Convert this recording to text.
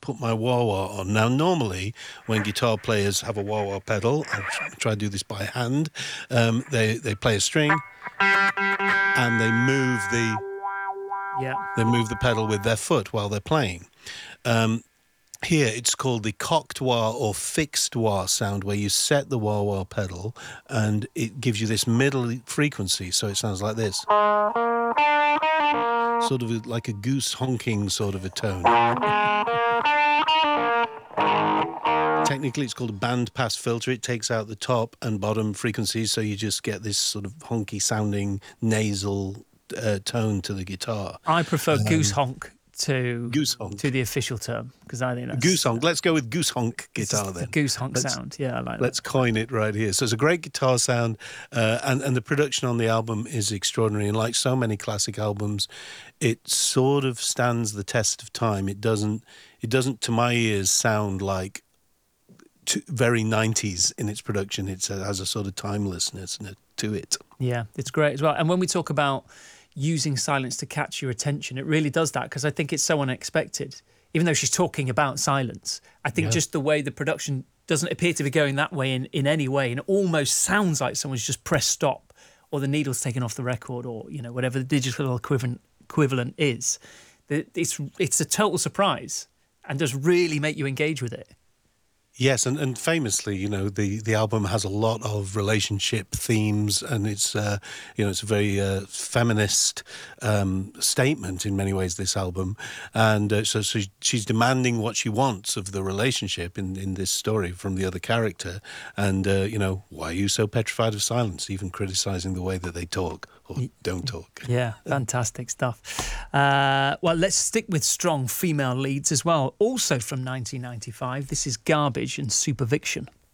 put my wah-wah on. Now, normally, when guitar players have a wah-wah pedal, I'll try to do this by hand, they play a string and they move the pedal with their foot while they're playing. Here, it's called the cocked wah or fixed wah sound, where you set the wah-wah pedal and it gives you this middle frequency, so it sounds like this. Sort of like a goose honking sort of a tone. Technically, it's called a band-pass filter. It takes out the top and bottom frequencies, so you just get this sort of honky-sounding nasal tone to the guitar. I prefer goose honk to the official term, because I think that's... Goose honk. Let's go with goose honk guitar then. The goose honk sound. Yeah, I like that. Let's coin it right here. So it's a great guitar sound, and the production on the album is extraordinary. And like so many classic albums, it sort of stands the test of time. It doesn't, to my ears, sound like very 90s in its production. It has a sort of timelessness to it. Yeah, it's great as well. And when we talk about using silence to catch your attention, it really does that, because I think it's so unexpected. Even though she's talking about silence, I think just the way the production doesn't appear to be going that way in any way, and it almost sounds like someone's just pressed stop, or the needle's taken off the record, or whatever the digital equivalent is. It's a total surprise and does really make you engage with it. Yes, and famously, the album has a lot of relationship themes, and it's it's a very feminist statement in many ways, this album, and so she's demanding what she wants of the relationship in this story from the other character, and why are you so petrified of silence, even criticising the way that they talk or don't talk. Yeah, fantastic stuff. Well, let's stick with strong female leads as well. Also from 1995, this is Garbage and Superviction.